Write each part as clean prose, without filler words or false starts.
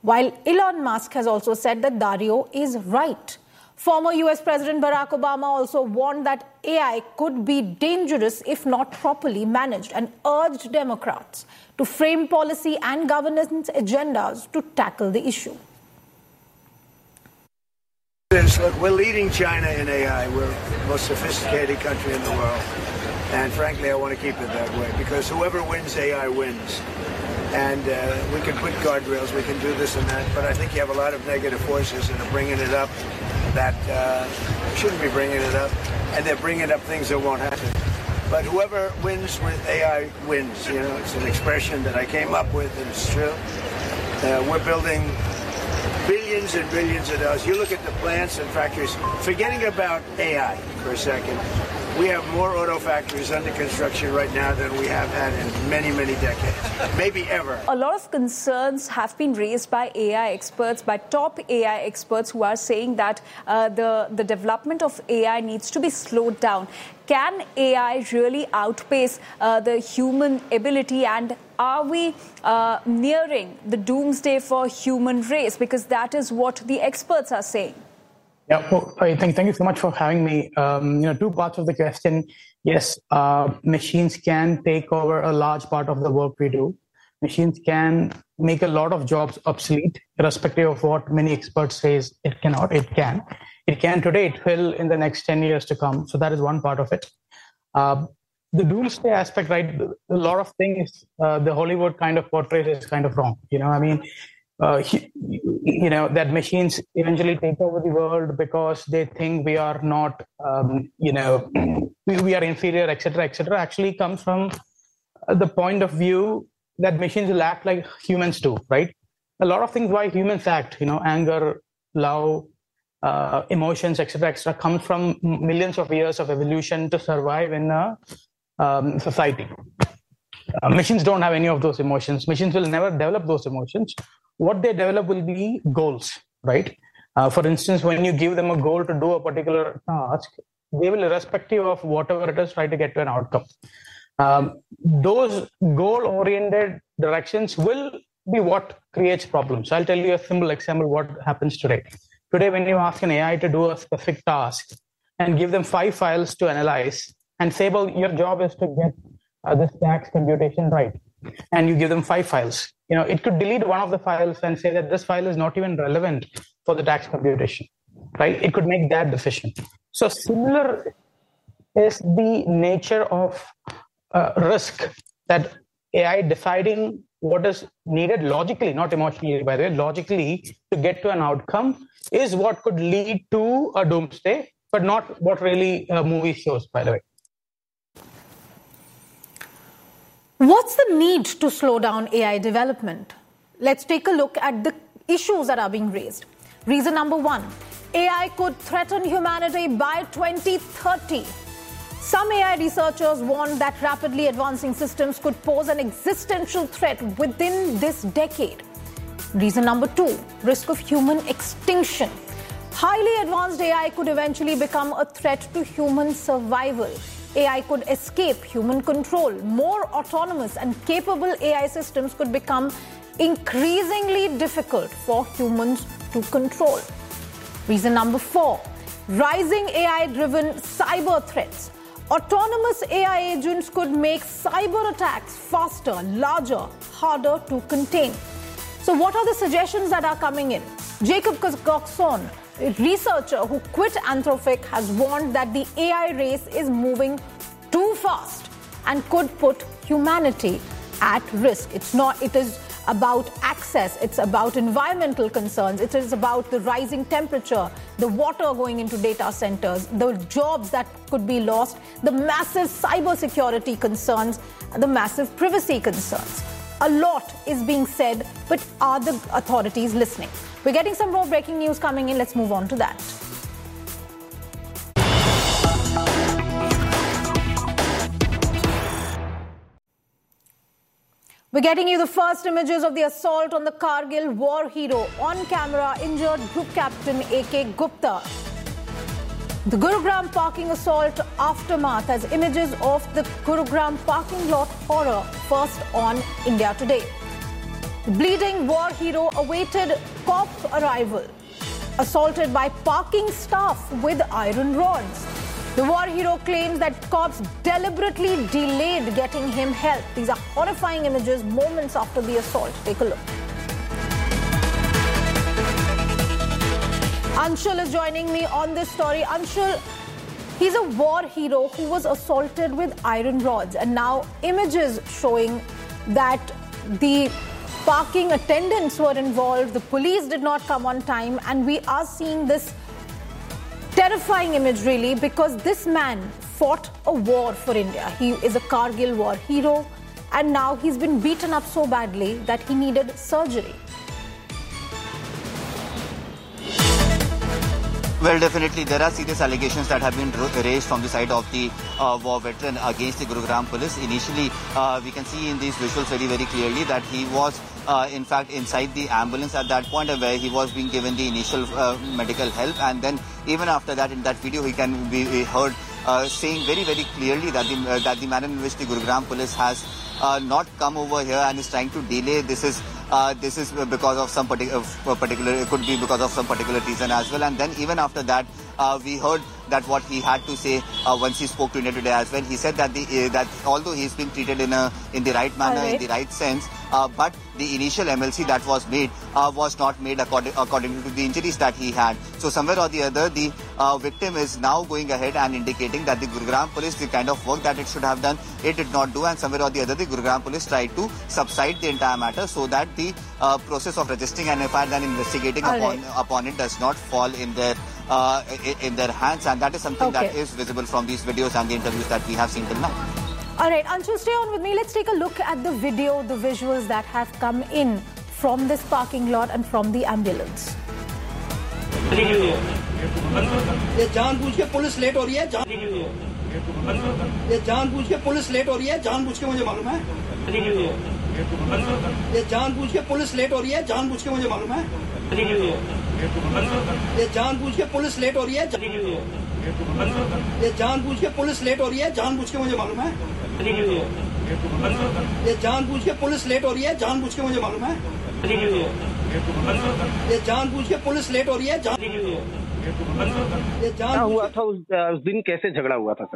while Elon Musk has also said that Dario is right. Former US President Barack Obama also warned that AI could be dangerous if not properly managed and urged Democrats to frame policy and governance agendas to tackle the issue. Look, we're leading China in AI. We're the most sophisticated country in the world. And frankly, I want to keep it that way because whoever wins AI wins. And we can put guardrails, we can do this and that, but I think you have a lot of negative forces that are bringing it up that shouldn't be bringing it up, and they're bringing up things that won't happen. But whoever wins with AI wins. You know, it's an expression that I came up with, and it's true. We're building billions and billions of dollars. You look at the plants and factories, forgetting about AI for a second. We have more auto factories under construction right now than we have had in many, many decades, maybe ever. A lot of concerns have been raised by AI experts, by top AI experts who are saying that the development of AI needs to be slowed down. Can AI really outpace the human ability, and are we nearing the doomsday for human race? Because that is what the experts are saying. Yeah, well, thank you so much for having me. Two parts of the question. Yes, machines can take over a large part of the work we do. Machines can make a lot of jobs obsolete, irrespective of what many experts say it cannot. It can. It can today, it will in the next 10 years to come. So that is one part of it. The doomsday aspect, right? A lot of things the Hollywood kind of portrays is kind of wrong. That machines eventually take over the world because they think we are not, we are inferior, etc., actually comes from the point of view that machines will act like humans do, right? A lot of things why humans act, anger, love, emotions, etc., come from millions of years of evolution to survive in a society. Machines don't have any of those emotions. Machines will never develop those emotions. What they develop will be goals, right? For instance, when you give them a goal to do a particular task, they will, irrespective of whatever it is, try to get to an outcome. Those goal-oriented directions will be what creates problems. I'll tell you a simple example what happens today. Today, when you ask an AI to do a specific task and give them 5 files to analyze and say, well, your job is to get this tax computation right, and you give them 5 files. It could delete one of the files and say that this file is not even relevant for the tax computation, right? It could make that decision. So similar is the nature of risk, that AI deciding what is needed logically, not emotionally, by the way, logically to get to an outcome is what could lead to a doomsday, but not what really a movie shows, by the way. What's the need to slow down AI development? Let's take a look at the issues that are being raised. Reason number 1, AI could threaten humanity by 2030. Some AI researchers warn that rapidly advancing systems could pose an existential threat within this decade. Reason number 2, risk of human extinction. Highly advanced AI could eventually become a threat to human survival. AI could escape human control. More autonomous and capable AI systems could become increasingly difficult for humans to control. Reason number 4, rising AI-driven cyber threats. Autonomous AI agents could make cyber attacks faster, larger, harder to contain. So what are the suggestions that are coming in? Jacob Coxon, a researcher who quit Anthropic, has warned that the AI race is moving too fast and could put humanity at risk. It is about access, it's about environmental concerns, it is about the rising temperature, the water going into data centers, the jobs that could be lost, the massive cybersecurity concerns, the massive privacy concerns. A lot is being said, but are the authorities listening? We're getting some more breaking news coming in. Let's move on to that. We're getting you the first images of the assault on the Kargil war hero. On camera, injured Group Captain A.K. Gupta. The Gurugram parking assault aftermath as images of the Gurugram parking lot horror first on India Today. The bleeding war hero awaited cop arrival, assaulted by parking staff with iron rods. The war hero claims that cops deliberately delayed getting him help. These are horrifying images moments after the assault. Take a look. Anshul is joining me on this story. Anshul, he's a war hero who was assaulted with iron rods, and now images showing that the parking attendants were involved, the police did not come on time, and we are seeing this terrifying image really, because this man fought a war for India. He is a Kargil war hero, and now he's been beaten up so badly that he needed surgery. Well, definitely there are serious allegations that have been raised from the side of the war veteran against the Gurugram police. Initially, we can see in these visuals very clearly that he was in fact inside the ambulance at that point, where he was being given the initial medical help, and then even after that, in that video, he can be heard saying very clearly that the manner in which the Gurugram police has not come over here and is trying to delay. This is because of some particular, it could be because of some particular reason as well. And then even after that, we heard that what he had to say once he spoke to India Today as well. He said that that although he's being treated in the right manner, in the right sense, but the initial MLC that was made was not made according to the injuries that he had. So somewhere or the other, the victim is now going ahead and indicating that the Gurugram police, the kind of work that it should have done, it did not do, and somewhere or the other, the Gurugram police tried to subside the entire matter so that the process of registering an FIR and investigating upon it does not fall in their hands, and that is something that is visible from these videos and the interviews that we have seen till now. All right, Anshul, stay on with me. Let's take a look at the video, the visuals that have come in from this parking lot and from the ambulance. ये जानबूझ के police late हो रही है, ये जानबूझ के police late हो रही है, जानबूझ के मुझे मालूम है, ये जानबूझ के पुलिस लेट हो रही है, जानबूझ के मुझे मालूम है, ये जानबूझ के पुलिस लेट हो रही है, ये जानबूझ के पुलिस लेट हो रही है, जानबूझ के मुझे मालूम है, ये जानबूझ के पुलिस लेट हो रही है, जानबूझ के मुझे मालूम है, ये जानबूझ के पुलिस लेट हो रही है, क्या हुआ था उस दिन, कैसे झगड़ा हुआ था सर?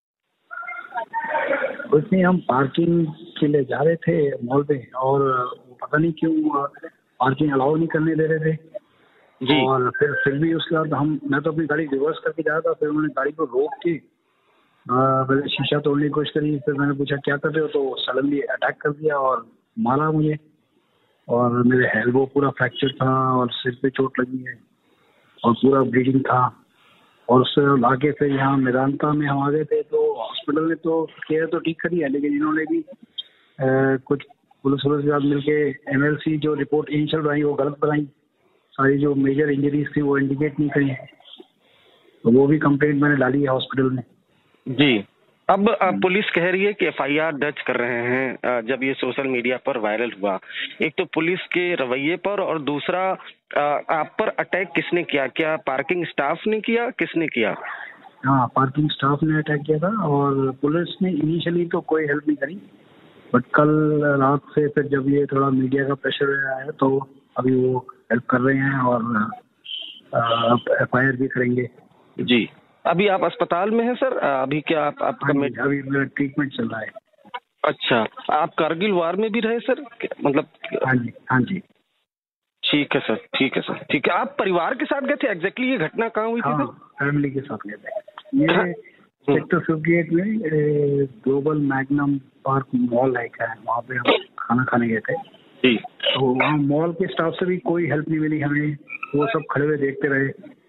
उसमें हम पार्किंग के लिए जा रहे थे मॉल पे, और पता नहीं क्यों पार्किंग अलाउ नहीं करने दे रहे थे जी। और फिर भी उसके बाद मैं तो अपनी गाड़ी रिवर्स करके जा रहा था, फिर उन्होंने गाड़ी को रोक के पहले शीशा तोड़ने की कोशिश करी, फिर मैंने पूछा क्या कर रहे हो, तो सडनली अटैक कर दिया और मारा मुझे, और मेरे एल्बो पूरा फ्रैक्चर था और सिर पे चोट लगी है और पूरा ब्लीडिंग था। और उससे आगे फिर यहाँ मेदांता में हम आ गए थे, तो हॉस्पिटल ने तो केयर तो ठीक करी है, लेकिन इन्होंने भी कुछ पुलिस के साथ मिलके MLC जो रिपोर्ट इनिशियल बनाई वो गलत बनाई, सारी जो मेजर इंजरीज थी वो इंडिकेट नहीं करी, तो वो भी कंप्लेंट मैंने डाली है हॉस्पिटल में जी। अब पुलिस कह रही है कि FIR दर्ज कर रहे हैं जब ये सोशल मीडिया पर वायरल हुआ। एक तो पुलिस के रवैये पर, और दूसरा आप पर अटैक किसने किया? क्या पार्किंग स्टाफ ने किया, किसने किया? हाँ, पार्किंग स्टाफ ने अटैक किया था, और पुलिस ने इनिशियली तो कोई हेल्प नहीं करी, बट कल रात से फिर जब ये थोड़ा मीडिया का प्रेशर आया है तो अभी वो हेल्प कर रहे हैं और FIR भी करेंगे जी। अभी आप अस्पताल में हैं सर? अभी क्या आपका अभी मेरा ट्रीटमेंट चल रहा है। अच्छा, आप कारगिल वार में भी रहे सर, मतलब? हाँ जी। ठीक है सर, ठीक है सर, ठीक है। आप परिवार के साथ गए थे? एग्जैक्टली ये घटना कहाँ हुई थी? फैमिली के साथ गए थे। ये सेक्टर 58 में ग्लोबल मैग्नम पार्क मॉल है, क्या है, वहाँ पे हम खाना खाने गए थे जी। तो वहाँ मॉल के स्टाफ से भी कोई हेल्प नहीं मिली हमें, वो सब खड़े हुए देखते रहे,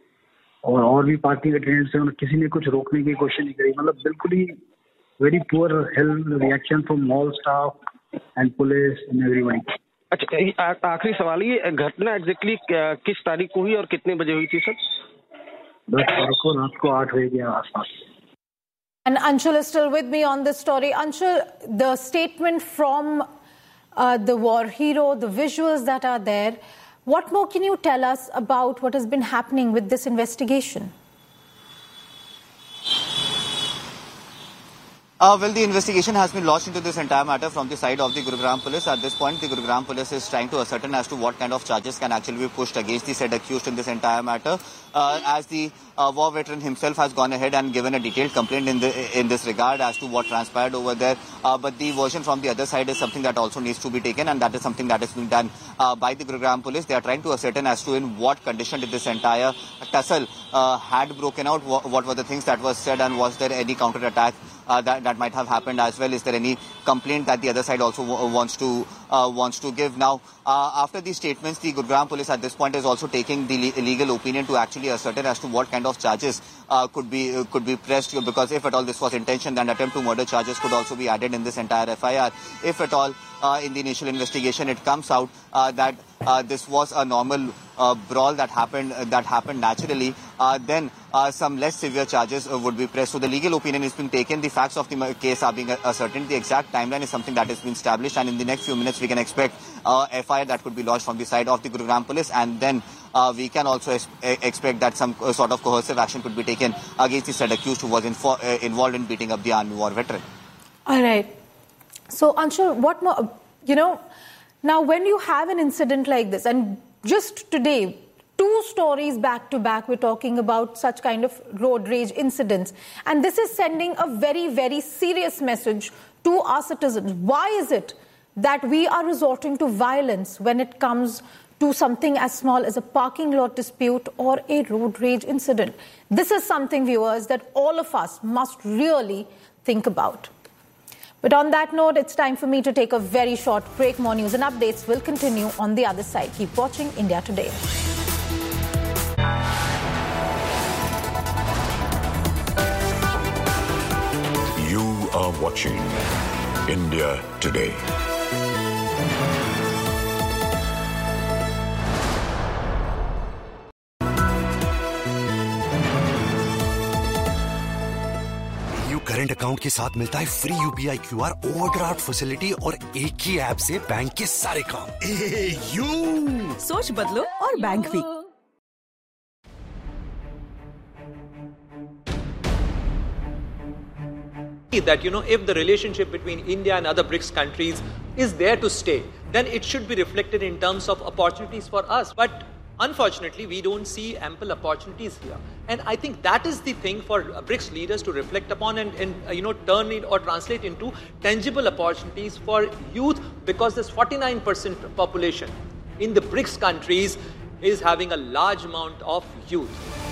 और भी पार्किंग अटेंडेंट से किसी ने कुछ रोकने की कोशिश नहीं करी, मतलब बिल्कुल ही very poor help reaction from mall staff and police and everyone. अच्छा, आखिरी सवाल, ये घटना एग्जैक्टली किस तारीख को हुई और कितने बजे हुई थी सर? 10 तारीख को रात को 8 बजे के आसपास। And Anshul is still with me on this story. Anshul, the statement from the war hero, the visuals that are there, what more can you tell us about what has been happening with this investigation? Well, the investigation has been launched into this entire matter from the side of the Gurugram police. At this point, the Gurugram police is trying to ascertain as to what kind of charges can actually be pushed against the said accused in this entire matter. As the war veteran himself has gone ahead and given a detailed complaint in this regard as to what transpired over there. But the version from the other side is something that also needs to be taken, and that is something that is being done by the Gurugram police. They are trying to ascertain as to in what condition did this entire tussle had broken out, what were the things that was said, and was there any counter-attack that might have happened as well. Is there any complaint that the other side also wants to give? Now, after these statements, the Gurugram police at this point is also taking the legal opinion to actually ascertain as to what kind of charges could be pressed, because if at all this was intention, then attempt to murder charges could also be added in this entire FIR. If at all in the initial investigation it comes out that this was a normal brawl that happened naturally, then some less severe charges would be pressed. So the legal opinion is being taken. The facts of the case are being ascertained. The exact timeline is something that has been established, and in the next few minutes we can expect FIR that could be lodged from the side of the Gurugram police, and then we can also expect that some sort of coercive action could be taken against the said accused who was involved in beating up the army war veteran. All right. So, Anshul, what more, now when you have an incident like this, and just today, 2 stories back to back, we're talking about such kind of road rage incidents. And this is sending a very, very serious message to our citizens. Why is it that we are resorting to violence when it comes to something as small as a parking lot dispute or a road rage incident? This is something, viewers, that all of us must really think about. But on that note, it's time for me to take a very short break. More news and updates will continue on the other side. Keep watching India Today. You are watching India Today. Current account के साथ मिलता है free UPI QR overdraft facility और एक ही app से bank के सारे काम। सोच बदलो और बैंक भी। That if the relationship between India and other BRICS countries is there to stay, then it should be reflected in terms of opportunities for us. But unfortunately, we don't see ample opportunities here. And I think that is the thing for BRICS leaders to reflect upon and turn it or translate into tangible opportunities for youth, because this 49% population in the BRICS countries is having a large amount of youth.